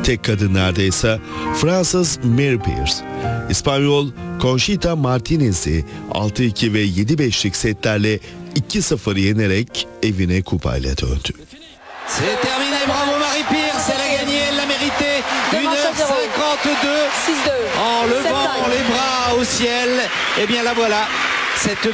tek kadınlarda ise Fransız Mary Pierce, İspanyol Conchita Martinez'i 6-2 ve 7-5'lik setlerle 2-0 yenerek evine kupayla döndü. C'est terminé, bravo Mary Pierce, elle a gagné, elle l'a mérité, 1h52 en levant les bras au ciel, et bien la voilà, cette